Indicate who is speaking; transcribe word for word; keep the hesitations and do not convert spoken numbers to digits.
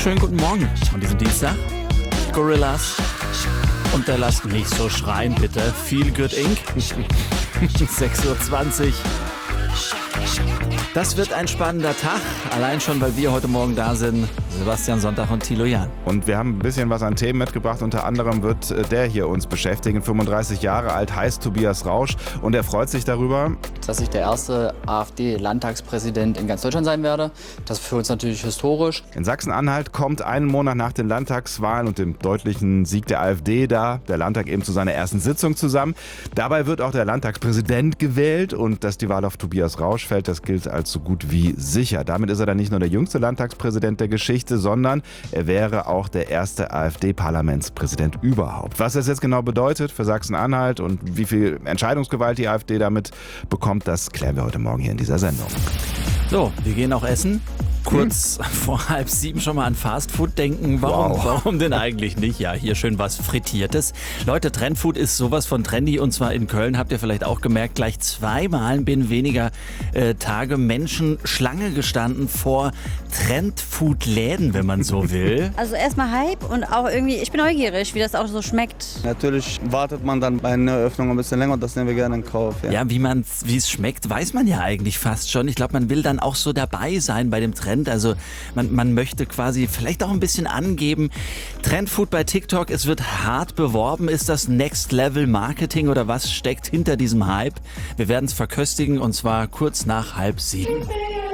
Speaker 1: Schönen guten Morgen an diesem Dienstag. Gorillas und der Lasst nicht so schreien, bitte. Feel Good Incorporated. sechs Uhr zwanzig. Das wird ein spannender Tag, allein schon, weil wir heute Morgen da sind. Sebastian Sonntag und Thilo Jahn.
Speaker 2: Und wir haben ein bisschen was an Themen mitgebracht. Unter anderem wird der hier uns beschäftigen. fünfunddreißig Jahre alt, heißt Tobias Rausch. Und er freut sich darüber,
Speaker 3: dass ich der erste AfD-Landtagspräsident in ganz Deutschland sein werde. Das ist für uns natürlich historisch.
Speaker 2: In Sachsen-Anhalt kommt einen Monat nach den Landtagswahlen und dem deutlichen Sieg der AfD da der Landtag eben zu seiner ersten Sitzung zusammen. Dabei wird auch der Landtagspräsident gewählt. Und dass die Wahl auf Tobias Rausch fällt, das gilt als so gut wie sicher. Damit ist er dann nicht nur der jüngste Landtagspräsident der Geschichte, sondern er wäre auch der erste AfD-Parlamentspräsident überhaupt. Was das jetzt genau bedeutet für Sachsen-Anhalt und wie viel Entscheidungsgewalt die AfD damit bekommt, das klären wir heute Morgen hier in dieser Sendung.
Speaker 1: So, wir gehen auch essen. Kurz hm. vor halb sieben schon mal an Fastfood denken. Warum,
Speaker 2: wow.
Speaker 1: warum denn eigentlich nicht? Ja, hier schön was Frittiertes. Leute, Trendfood ist sowas von trendy und zwar in Köln, habt ihr vielleicht auch gemerkt, gleich zweimal binnen weniger äh, Tage Menschen Schlange gestanden vor Trendfood-Läden, wenn man so will.
Speaker 4: Also erstmal Hype und auch irgendwie, ich bin neugierig, wie das auch so schmeckt.
Speaker 5: Natürlich wartet man dann bei einer Eröffnung ein bisschen länger und das nehmen wir gerne in Kauf. Ja,
Speaker 1: ja wie man, wie es schmeckt, weiß man ja eigentlich fast schon. Ich glaube, man will dann auch so dabei sein bei dem Trend. Also man, man möchte quasi vielleicht auch ein bisschen angeben. Trendfood bei TikTok, es wird hart beworben. Ist das Next Level Marketing oder was steckt hinter diesem Hype? Wir werden es verköstigen und zwar kurz nach halb sieben.